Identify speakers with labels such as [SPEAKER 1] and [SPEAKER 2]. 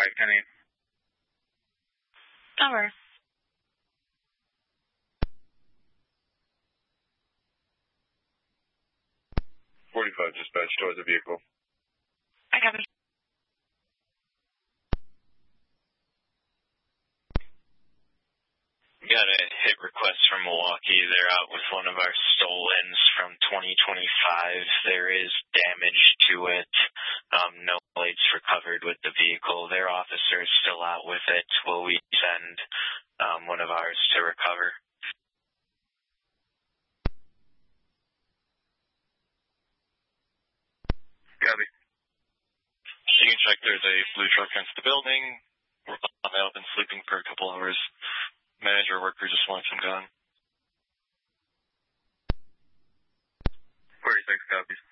[SPEAKER 1] Kenny.
[SPEAKER 2] Over.
[SPEAKER 1] 45 dispatch towards the vehicle.
[SPEAKER 2] I got it.
[SPEAKER 3] Got a hit request from Milwaukee. They're out with one of our stolens from 2025. There is damage to it. No plates recovered with the vehicle. Their officer is still out with it. Will we send one of ours to recover?
[SPEAKER 1] Copy.
[SPEAKER 4] You can check there's a blue truck against the building. I've been sleeping for a couple hours. Manager worker just wants him gone.
[SPEAKER 1] 46 copies.